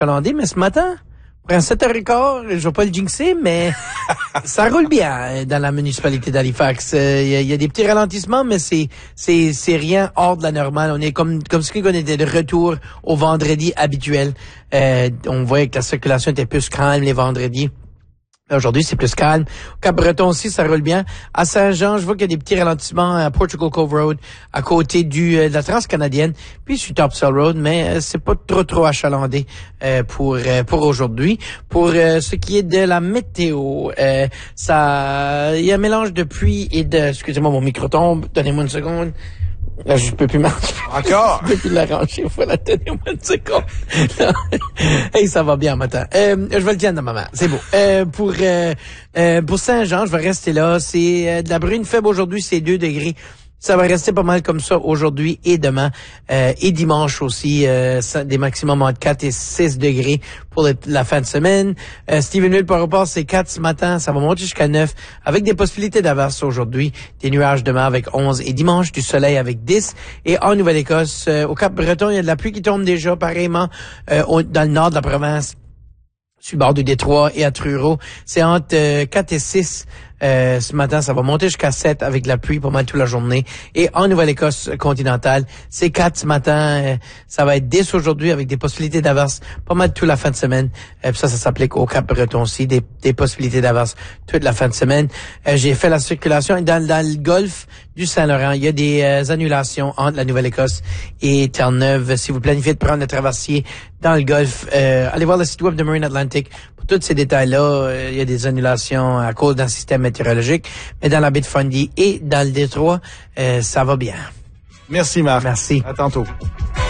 achalandé, mais ce matin, pour un 7h15, je vais pas le jinxer, mais ça roule bien dans la municipalité d'Halifax. Il y a des petits ralentissements, mais c'est rien hors de la normale. On est comme si on était de retour au vendredi habituel. On voyait que la circulation était plus calme les vendredis. Aujourd'hui, c'est plus calme. Au Cap-Breton aussi, ça roule bien. À Saint-Jean, je vois qu'il y a des petits ralentissements à Portugal Cove Road, à côté de la Transcanadienne, puis sur Topsail Road, mais c'est pas trop achalandé pour aujourd'hui. Pour ce qui est de la météo, il y a un mélange de pluie et de... Excusez-moi, mon micro tombe. Donnez-moi une seconde. Là, je peux plus marcher. Encore? Je peux plus l'arranger. Voilà, donnez-moi une seconde. Hey, ça va bien, matin. Je vais le dire à maman. C'est beau. Pour Saint-Jean, je vais rester là. C'est de la bruine faible aujourd'hui, c'est 2 degrés. Ça va rester pas mal comme ça aujourd'hui et demain. Et dimanche aussi, des maximums entre 4 et 6 degrés pour la fin de semaine. Stephenville, par rapport, c'est 4 ce matin. Ça va monter jusqu'à 9 avec des possibilités d'averse aujourd'hui. Des nuages demain avec 11 et dimanche du soleil avec 10. Et en Nouvelle-Écosse, au Cap-Breton, il y a de la pluie qui tombe déjà pareillement dans le nord de la province. Sur le bord du Détroit et à Truro. C'est entre 4 et 6 ce matin. Ça va monter jusqu'à 7 avec de la pluie pas mal toute la journée. Et en Nouvelle-Écosse continentale, c'est 4 ce matin. Ça va être 10 aujourd'hui avec des possibilités d'averse pas mal toute la fin de semaine. Ça s'applique au Cap-Breton aussi. Des possibilités d'averse toute la fin de semaine. J'ai fait la circulation dans le golfe du Saint-Laurent. Il y a des annulations entre la Nouvelle-Écosse et Terre-Neuve. Si vous planifiez de prendre le traversier dans le golfe, allez voir le site web de Marine Atlantic. Pour tous ces détails-là, il y a des annulations à cause d'un système météorologique. Mais dans la baie de Fundy et dans le Détroit, ça va bien. Merci, Marc. Merci. À tantôt.